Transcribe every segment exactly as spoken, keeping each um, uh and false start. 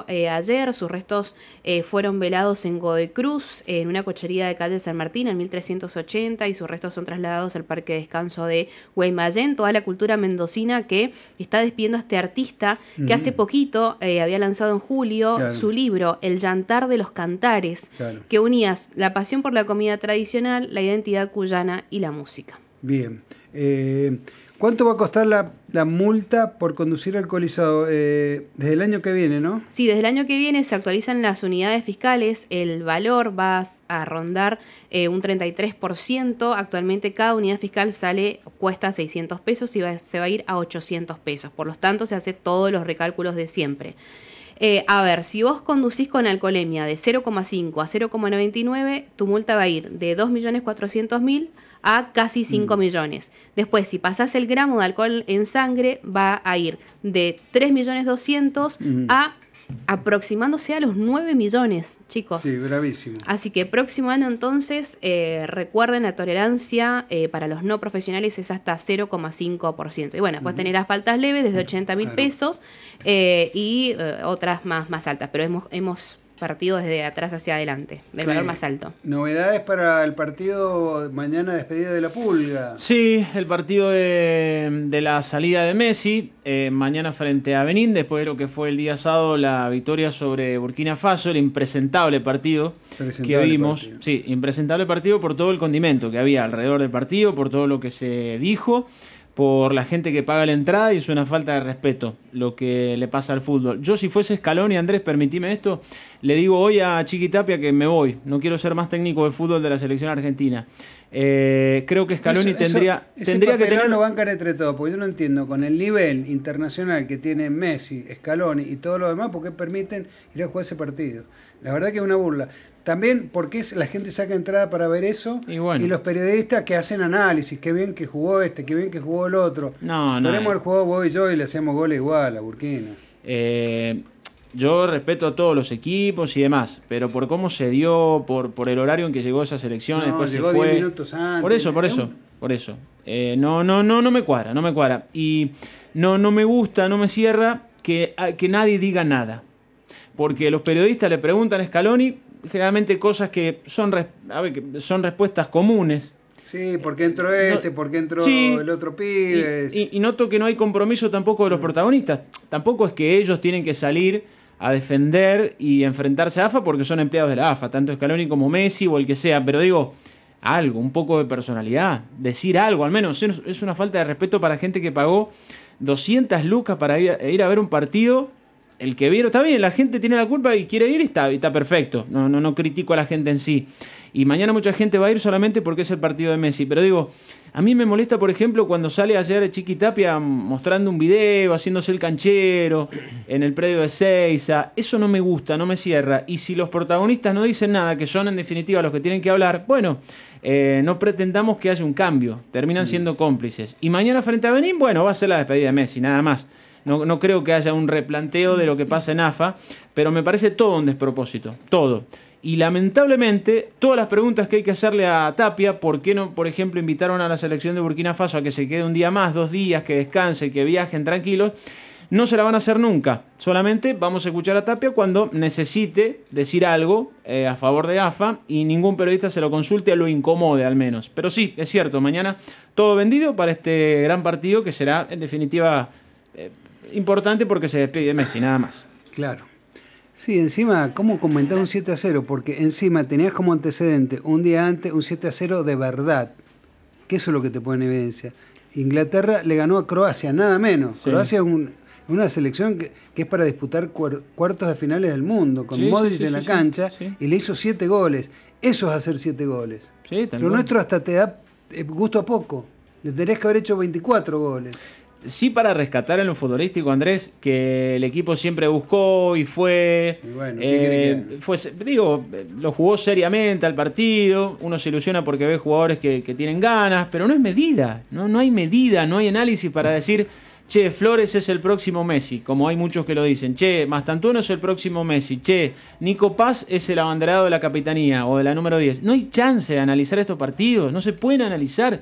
eh, ayer. Sus restos eh, fueron velados en Godoy Cruz, en una cochería de calle San Martín en mil trescientos ochenta, y sus restos son trasladados al Parque de Descanso de Guaymallén. Toda la cultura mendocina que está despidiendo a este artista que hace poquito eh, había lanzado en julio Claro. su libro El llantar de los cantares, Claro. que unía la pasión por la comida tradicional, la identidad cuyana y la música. Bien. Eh, ¿Cuánto va a costar la, la multa por conducir alcoholizado? Eh, desde el año que viene, ¿no? Sí, desde el año que viene se actualizan las unidades fiscales, el valor va a rondar eh, un treinta y tres por ciento. Actualmente cada unidad fiscal sale, cuesta seiscientos pesos y va, se va a ir a ochocientos pesos. Por lo tanto, se hace todos los recálculos de siempre. Eh, a ver, si vos conducís con alcoholemia de cero coma cinco a cero coma noventa y nueve, tu multa va a ir de dos millones cuatrocientos mil a casi cinco millones. Después, si pasás el gramo de alcohol en sangre, va a ir de tres millones doscientos Mm. a aproximándose a los nueve millones, chicos. Sí, bravísimo. Así que próximo año entonces, eh, recuerden, la tolerancia eh, para los no profesionales es hasta cero coma cinco por ciento. Y bueno, después Ujú. tener las faltas leves desde ochenta mil Claro. pesos eh, y eh, otras más, más altas, pero hemos, hemos partido desde atrás hacia adelante, del valor Sí. más alto. Novedades para el partido mañana, despedida de la Pulga. Sí, el partido de, de la salida de Messi, eh, mañana frente a Benín, después de lo que fue el día sábado, la victoria sobre Burkina Faso, el impresentable partido Presentable que vimos. partido. Sí, impresentable partido por todo el condimento que había alrededor del partido, por todo lo que se dijo, por la gente que paga la entrada, y es una falta de respeto lo que le pasa al fútbol. Yo, si fuese Scaloni, Andrés, permitime esto, le digo hoy a Chiqui Tapia que me voy, no quiero ser más técnico de fútbol de la selección argentina. Eh, creo que Scaloni Eso- eso- tendría, ese tendría que papelón tener... lo bancan entre todos, porque yo no entiendo con el nivel internacional que tiene Messi, Scaloni y todo lo demás, ¿por qué permiten ir a jugar ese partido? La verdad que es una burla. También, ¿por qué la gente saca entrada para ver eso? Y bueno. los periodistas que hacen análisis, qué bien que jugó este, qué bien que jugó el otro. No, no. Podemos haber jugado vos y yo y le hacemos goles igual a Burkina. Eh, yo respeto a todos los equipos y demás, pero por cómo se dio, por, por el horario en que llegó esa selección, No, después se llegó fue. diez minutos antes. Por eso, por Es eso, un- por eso. Eh, no, no, no, no me cuadra, no me cuadra. Y no, no me gusta, no me cierra que, a- que nadie diga nada. Porque los periodistas le preguntan a Scaloni generalmente cosas que son, res- a ver, que son respuestas comunes. Sí, ¿por qué entró este? ¿Por qué entró Sí. el otro pibe? Y, y- y noto que no hay compromiso tampoco de los protagonistas. Tampoco es que ellos tienen que salir a defender y enfrentarse a AFA porque son empleados de la AFA, tanto Scaloni como Messi o el que sea. Pero digo, algo, un poco de personalidad, decir algo, al menos. Es es una falta de respeto para gente que pagó doscientas lucas para ir a, ir a ver un partido. El que vieron, está bien, la gente tiene la culpa y quiere ir y está, y está perfecto. No, no, no critico a la gente en sí. Y mañana mucha gente va a ir solamente porque es el partido de Messi. Pero digo, a mí me molesta, por ejemplo, cuando sale ayer Chiqui Tapia mostrando un video, haciéndose el canchero en el predio de Seiza. Eso no me gusta, no me cierra. Y si los protagonistas no dicen nada, que son en definitiva los que tienen que hablar, bueno, eh, no pretendamos que haya un cambio. Terminan siendo cómplices. Y mañana frente a Benín, bueno, va a ser la despedida de Messi, nada más. No, no creo que haya un replanteo de lo que pasa en AFA, pero me parece todo un despropósito, todo. Y lamentablemente, todas las preguntas que hay que hacerle a Tapia, ¿por qué no, por ejemplo, invitaron a la selección de Burkina Faso a que se quede un día más, dos días, que descanse, que viajen tranquilos? No se la van a hacer nunca. Solamente vamos a escuchar a Tapia cuando necesite decir algo eh, a favor de AFA y ningún periodista se lo consulte o lo incomode al menos. Pero sí, es cierto, mañana todo vendido para este gran partido que será, en definitiva, eh, importante porque se despide de Messi, nada más. Claro. Sí, encima, ¿cómo comentar un siete a cero? Porque encima tenías como antecedente un día antes un siete a cero de verdad. Que eso es lo que te pone en evidencia. Inglaterra le ganó a Croacia, nada menos. Sí. Croacia es un, una selección que, que es para disputar cuar- cuartos de finales del mundo, con Sí, Modric sí, sí, en la sí, cancha, sí. y le hizo siete goles. Eso es hacer siete goles. Sí, tal Lo cual. nuestro hasta te da eh, gusto a poco. Le tenés que haber hecho veinticuatro goles. Sí, para rescatar en lo futbolístico, Andrés, que el equipo siempre buscó y fue, Y bueno, ¿qué quiere eh, que haga? fue, digo, lo jugó seriamente al partido. Uno se ilusiona porque ve jugadores que, que tienen ganas, pero no es medida, ¿no? No hay medida, no hay análisis para decir, che, Flores es el próximo Messi, como hay muchos que lo dicen. Che, Mastantuono es el próximo Messi. Che, Nico Paz es el abanderado de la capitanía o de la número diez. No hay chance de analizar estos partidos, no se pueden analizar.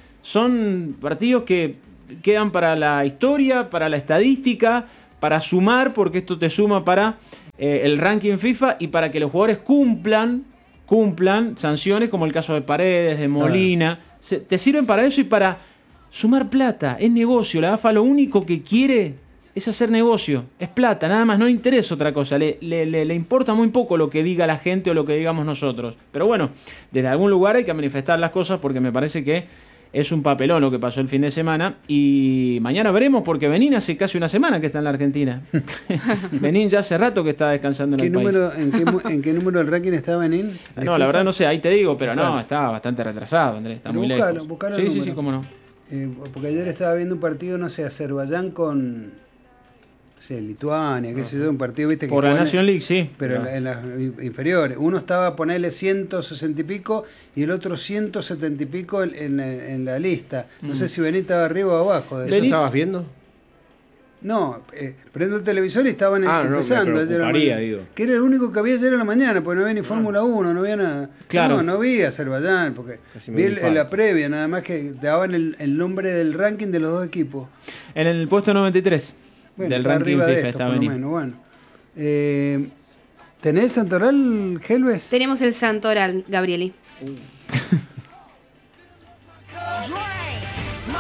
Son partidos que quedan para la historia, para la estadística, para sumar, porque esto te suma para eh, el ranking FIFA y para que los jugadores cumplan, cumplan sanciones como el caso de Paredes, de Molina. Claro. Se, te sirven para eso y para sumar plata. Es negocio. La AFA lo único que quiere es hacer negocio. Es plata, nada más. No le interesa otra cosa. Le, le, le, le importa muy poco lo que diga la gente o lo que digamos nosotros. Pero bueno, desde algún lugar hay que manifestar las cosas porque me parece que es un papelón lo que pasó el fin de semana. Y mañana veremos porque Benín hace casi una semana que está en la Argentina. Benín ya hace rato que está descansando en ¿Qué el número, país. ¿en, qué, ¿En qué número del ranking está Benín? No, la verdad no sé, ahí te digo, pero no, está bastante retrasado, Andrés, está Pero muy buscalo, lejos. buscalo sí, el sí, número. sí, cómo no. Eh, porque ayer estaba viendo un partido, no sé, Azerbaiyán con, no sé, Lituania, qué sé yo, un partido, viste, que Por la juegan- Nation League, sí. pero en, la- en las inferiores. Uno estaba a ponerle ciento sesenta y pico y el otro ciento setenta y pico en, en- en la lista. No Mm. sé si Benín estaba arriba o abajo. de ¿Eso eso. Vení- estabas viendo? No, eh, prendo el televisor y estaban Ah, no, me empezando. ayer a la preocuparía, mañana. digo. Que era el único que había ayer a la mañana, porque no había ni Fórmula uno, no había nada. Claro. No, no vi Azerbaiyán, porque Casi me vi dio el- infarto. la previa, nada más que daban el, el nombre del ranking de los dos equipos. En el puesto noventa y tres Bueno, del está ranking arriba de FIFA estos, está por lo Benín. menos, bueno. Eh, ¿Tenés Santoral, Helves? Tenemos el Santoral, Gabrieli. Uh.